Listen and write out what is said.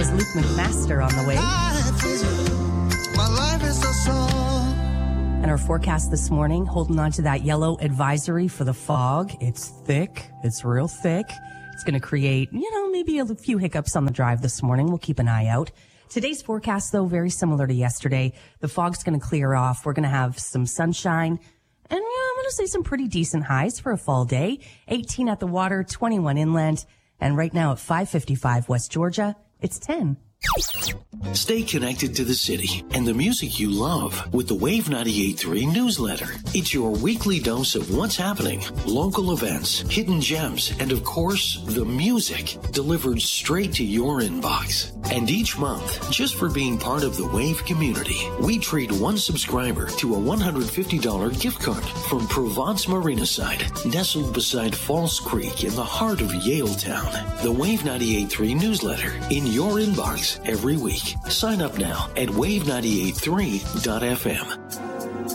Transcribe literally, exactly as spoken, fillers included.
is Luke McMaster on the way. Life is a, my life is a song. And our forecast this morning, holding on to that yellow advisory for the fog. It's thick. It's real thick. It's going to create, you know, maybe a few hiccups on the drive this morning. We'll keep an eye out. Today's forecast, though, very similar to yesterday. The fog's going to clear off. We're going to have some sunshine. And, yeah, I'm going to say some pretty decent highs for a fall day. eighteen at the water, twenty-one inland. And right now at five fifty-five West Georgia, it's ten. Stay connected to the city and the music you love with the Wave ninety-eight point three newsletter. It's your weekly dose of what's happening, local events, hidden gems, and of course, the music delivered straight to your inbox. And each month, just for being part of the Wave community, we treat one subscriber to a one hundred fifty dollars gift card from Provence Marinaside, nestled beside Falls Creek in the heart of Yaletown. The Wave ninety-eight point three newsletter in your inbox every week. Sign up now at wave nine eight three dot f m.